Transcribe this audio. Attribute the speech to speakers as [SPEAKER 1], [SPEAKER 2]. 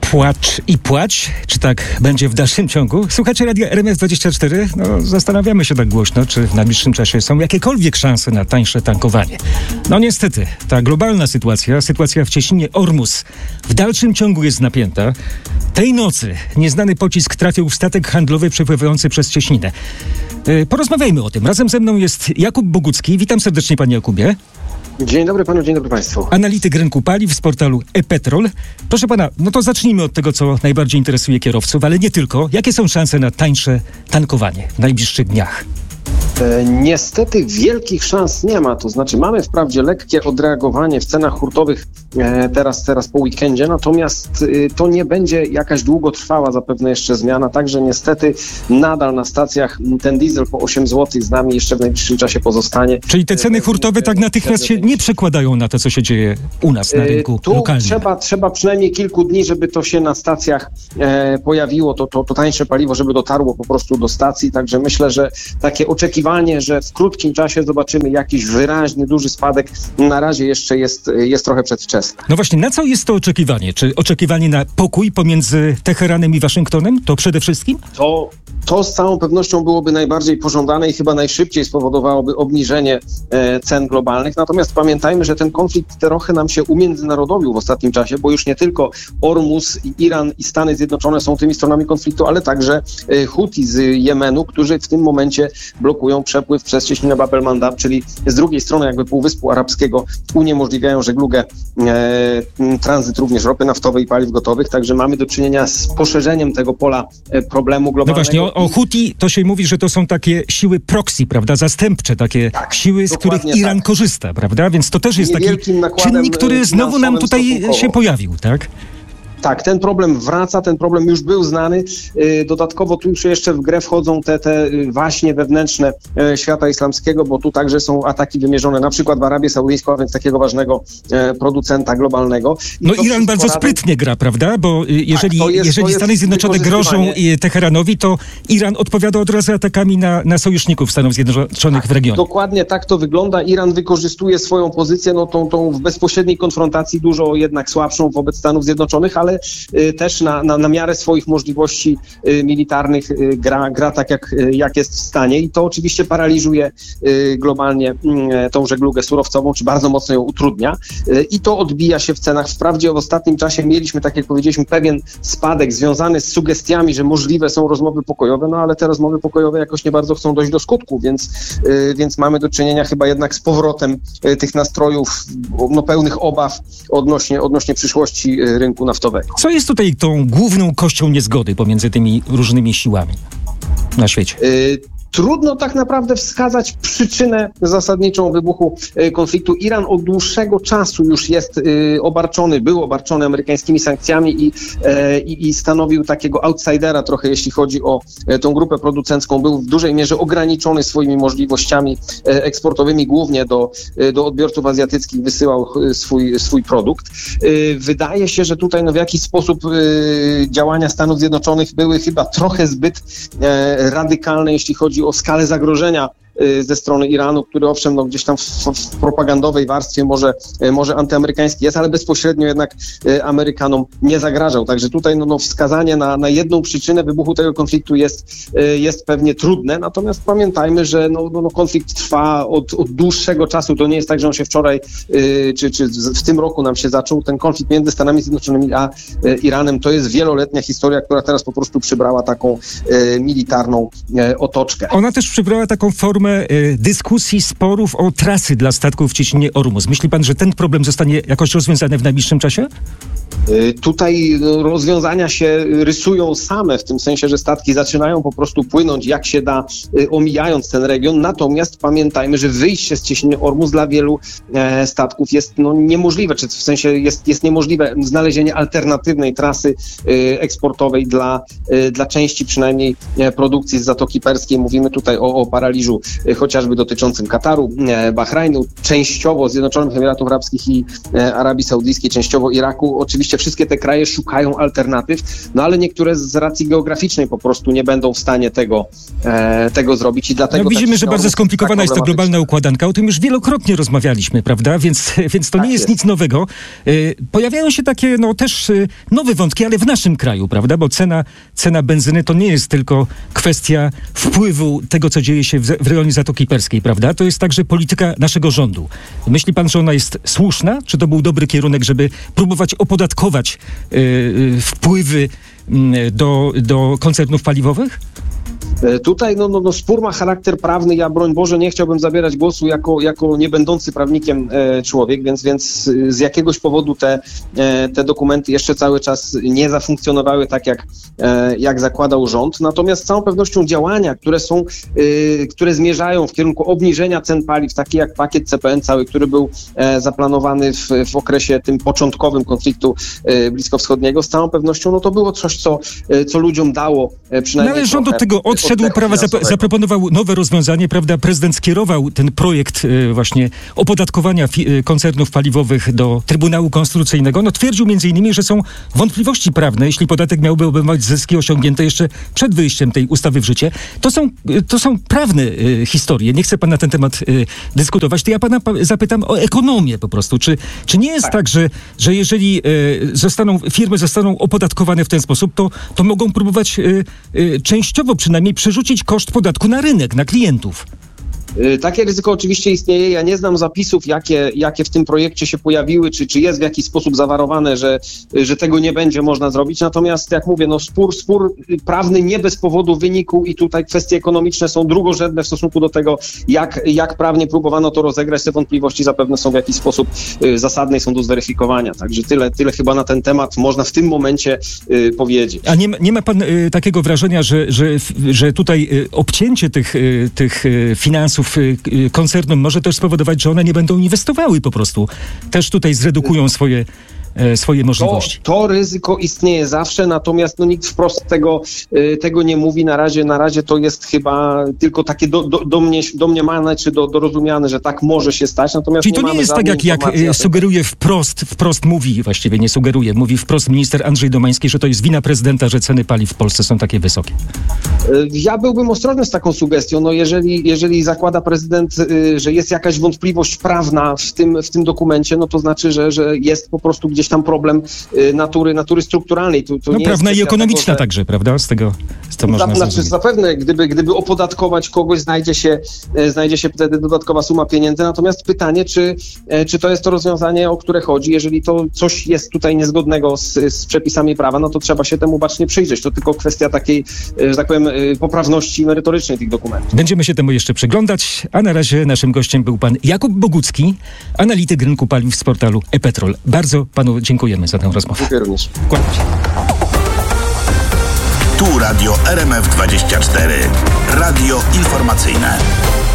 [SPEAKER 1] Płacz i płacz, czy tak będzie w dalszym ciągu? Słuchacze Radia RMF24, zastanawiamy się tak głośno, czy w najbliższym czasie są jakiekolwiek szanse na tańsze tankowanie. Niestety, ta globalna sytuacja w cieśninie Ormus w dalszym ciągu jest napięta. Tej nocy nieznany pocisk trafił w statek handlowy przepływający przez cieśninę. Porozmawiajmy o tym. Razem ze mną jest Jakub Bogucki. Witam serdecznie, panie Jakubie.
[SPEAKER 2] Dzień dobry panu, dzień dobry państwu.
[SPEAKER 1] Analityk rynku paliw z portalu ePetrol. Proszę pana, to zacznijmy od tego, co najbardziej interesuje kierowców, ale nie tylko. Jakie są szanse na tańsze tankowanie w najbliższych dniach?
[SPEAKER 2] Niestety wielkich szans nie ma, to znaczy mamy wprawdzie lekkie odreagowanie w cenach hurtowych teraz po weekendzie, natomiast to nie będzie jakaś długotrwała zapewne jeszcze zmiana, także niestety nadal na stacjach ten diesel po 8 zł z nami jeszcze w najbliższym czasie pozostanie.
[SPEAKER 1] Czyli te ceny hurtowe tak natychmiast się nie przekładają na to, co się dzieje u nas na rynku lokalnym?
[SPEAKER 2] Trzeba przynajmniej kilku dni, żeby to się na stacjach pojawiło, to tańsze paliwo, żeby dotarło po prostu do stacji, także myślę, że takie oczekiwanie, że w krótkim czasie zobaczymy jakiś wyraźny, duży spadek, na razie jeszcze jest trochę przedwczesne.
[SPEAKER 1] No właśnie, na co jest to oczekiwanie? Czy oczekiwanie na pokój pomiędzy Teheranem i Waszyngtonem? To przede wszystkim?
[SPEAKER 2] To z całą pewnością byłoby najbardziej pożądane i chyba najszybciej spowodowałoby obniżenie cen globalnych. Natomiast pamiętajmy, że ten konflikt trochę nam się umiędzynarodowił w ostatnim czasie, bo już nie tylko Ormus, Iran i Stany Zjednoczone są tymi stronami konfliktu, ale także Huti z Jemenu, którzy w tym momencie blokują przepływ przez cieśninę Bab el-Mandab, czyli z drugiej strony jakby Półwyspu Arabskiego uniemożliwiają żeglugę, tranzyt również ropy naftowej i paliw gotowych, także mamy do czynienia z poszerzeniem tego pola problemu globalnego.
[SPEAKER 1] No właśnie, o Huti to się mówi, że to są takie siły proxy, prawda, zastępcze, takie siły, z których Iran korzysta, prawda, więc to też jest taki czynnik, który znowu nam tutaj się pojawił, tak?
[SPEAKER 2] Tak, ten problem wraca, ten problem już był znany. Dodatkowo tu już jeszcze w grę wchodzą te waśnie wewnętrzne świata islamskiego, bo tu także są ataki wymierzone na przykład w Arabię Saudyjską, a więc takiego ważnego producenta globalnego.
[SPEAKER 1] Iran bardzo sprytnie gra, prawda? Bo jeżeli Stany Zjednoczone grożą Teheranowi, to Iran odpowiada od razu atakami na sojuszników Stanów Zjednoczonych w regionie.
[SPEAKER 2] Dokładnie tak to wygląda. Iran wykorzystuje swoją pozycję, tą w bezpośredniej konfrontacji dużo jednak słabszą wobec Stanów Zjednoczonych, ale też na miarę swoich możliwości militarnych gra tak, jak jest w stanie i to oczywiście paraliżuje globalnie tą żeglugę surowcową, czy bardzo mocno ją utrudnia i to odbija się w cenach. Wprawdzie w ostatnim czasie mieliśmy, tak jak powiedzieliśmy, pewien spadek związany z sugestiami, że możliwe są rozmowy pokojowe, ale te rozmowy pokojowe jakoś nie bardzo chcą dojść do skutku, więc mamy do czynienia chyba jednak z powrotem tych nastrojów pełnych obaw odnośnie przyszłości rynku naftowego.
[SPEAKER 1] Co jest tutaj tą główną kością niezgody pomiędzy tymi różnymi siłami na świecie?
[SPEAKER 2] Trudno tak naprawdę wskazać przyczynę zasadniczą wybuchu konfliktu. Iran od dłuższego czasu już jest był obarczony amerykańskimi sankcjami i stanowił takiego outsidera trochę, jeśli chodzi o tą grupę producencką. Był w dużej mierze ograniczony swoimi możliwościami eksportowymi, głównie do odbiorców azjatyckich wysyłał swój produkt. Wydaje się, że tutaj w jakiś sposób działania Stanów Zjednoczonych były chyba trochę zbyt radykalne, jeśli chodzi o skalę zagrożenia ze strony Iranu, który owszem gdzieś tam w propagandowej warstwie może antyamerykański jest, ale bezpośrednio jednak Amerykanom nie zagrażał. Także tutaj wskazanie na jedną przyczynę wybuchu tego konfliktu jest pewnie trudne, natomiast pamiętajmy, że konflikt trwa od dłuższego czasu. To nie jest tak, że on się wczoraj czy w tym roku nam się zaczął. Ten konflikt między Stanami Zjednoczonymi a Iranem to jest wieloletnia historia, która teraz po prostu przybrała taką militarną otoczkę.
[SPEAKER 1] Ona też przybrała taką formę dyskusji, sporów o trasy dla statków w cieśninie Ormus. Myśli pan, że ten problem zostanie jakoś rozwiązany w najbliższym czasie?
[SPEAKER 2] Tutaj rozwiązania się rysują same, w tym sensie, że statki zaczynają po prostu płynąć jak się da, omijając ten region. Natomiast pamiętajmy, że wyjście z cieśniny Ormus dla wielu statków jest niemożliwe, czy w sensie jest niemożliwe znalezienie alternatywnej trasy eksportowej dla części przynajmniej produkcji z Zatoki Perskiej. Mówimy tutaj o paraliżu chociażby dotyczącym Kataru, Bahrajnu, częściowo Zjednoczonych Emiratów Arabskich i Arabii Saudyjskiej, częściowo Iraku. Oczywiście wszystkie te kraje szukają alternatyw, no ale niektóre z racji geograficznej po prostu nie będą w stanie tego zrobić i dlatego...
[SPEAKER 1] No widzimy, że bardzo skomplikowana jest ta globalna układanka, o tym już wielokrotnie rozmawialiśmy, prawda, więc to nie jest nic nowego. Pojawiają się takie, też nowe wątki, ale w naszym kraju, prawda, bo cena benzyny to nie jest tylko kwestia wpływu tego, co dzieje się w rejonie Zatoki Perskiej, prawda, to jest także polityka naszego rządu. Myśli pan, że ona jest słuszna? Czy to był dobry kierunek, żeby próbować opodatkować wpływy do koncernów paliwowych?
[SPEAKER 2] Tutaj spór ma charakter prawny. Ja, broń Boże, nie chciałbym zabierać głosu jako nie będący prawnikiem człowiek, więc z jakiegoś powodu te dokumenty jeszcze cały czas nie zafunkcjonowały tak, jak zakładał rząd. Natomiast z całą pewnością działania, które zmierzają w kierunku obniżenia cen paliw, takie jak pakiet CPN cały, który był zaplanowany w okresie tym początkowym konfliktu bliskowschodniego, z całą pewnością to było coś, co ludziom dało przynajmniej
[SPEAKER 1] ale rząd od tego odszedł, zaproponował nowe rozwiązanie, prawda? Prezydent skierował ten projekt właśnie opodatkowania koncernów paliwowych do Trybunału Konstytucyjnego. Twierdził między innymi, że są wątpliwości prawne, jeśli podatek miałby obejmować zyski osiągnięte jeszcze przed wyjściem tej ustawy w życie. To są prawne historie. Nie chcę pan na ten temat dyskutować. To ja pana zapytam o ekonomię po prostu. Czy nie jest tak, że jeżeli firmy zostaną opodatkowane w ten sposób, to mogą próbować częściowo przynajmniej przerzucić koszt podatku na rynek, na klientów?
[SPEAKER 2] Takie ryzyko oczywiście istnieje. Ja nie znam zapisów, jakie w tym projekcie się pojawiły, czy jest w jakiś sposób zawarowane, że tego nie będzie można zrobić. Natomiast, jak mówię, spór prawny nie bez powodu wynikł i tutaj kwestie ekonomiczne są drugorzędne w stosunku do tego, jak prawnie próbowano to rozegrać. Te wątpliwości zapewne są w jakiś sposób zasadne i są do zweryfikowania. Także tyle chyba na ten temat można w tym momencie powiedzieć.
[SPEAKER 1] A nie ma pan takiego wrażenia, że tutaj obcięcie tych finansów koncernom może też spowodować, że one nie będą inwestowały po prostu. Też tutaj zredukują swoje możliwości.
[SPEAKER 2] To ryzyko istnieje zawsze, natomiast nikt wprost tego nie mówi. Na razie to jest chyba tylko takie domniemane czy dorozumiane, że tak może się stać. Natomiast
[SPEAKER 1] czyli to nie jest tak, jak sugeruje wprost mówi, właściwie nie sugeruje, mówi wprost minister Andrzej Domański, że to jest wina prezydenta, że ceny paliw w Polsce są takie wysokie.
[SPEAKER 2] Ja byłbym ostrożny z taką sugestią. Jeżeli zakłada prezydent, że jest jakaś wątpliwość prawna w tym dokumencie, to znaczy, że jest po prostu gdzieś tam problem natury strukturalnej. To nie
[SPEAKER 1] prawna
[SPEAKER 2] jest
[SPEAKER 1] i ekonomiczna także, prawda? Z tego można zrozumieć.
[SPEAKER 2] Zapewne, gdyby opodatkować kogoś, znajdzie się wtedy dodatkowa suma pieniędzy. Natomiast pytanie, czy to jest to rozwiązanie, o które chodzi. Jeżeli to coś jest tutaj niezgodnego z przepisami prawa, to trzeba się temu bacznie przyjrzeć. To tylko kwestia takiej, że tak powiem, poprawności merytorycznej tych dokumentów.
[SPEAKER 1] Będziemy się temu jeszcze przyglądać, a na razie naszym gościem był pan Jakub Bogucki, analityk rynku paliw z portalu ePetrol. Bardzo panu dziękujemy za tę rozmowę.
[SPEAKER 2] Dziękuję również.
[SPEAKER 1] Kłaniam się.
[SPEAKER 3] Tu Radio RMF24. Radio informacyjne.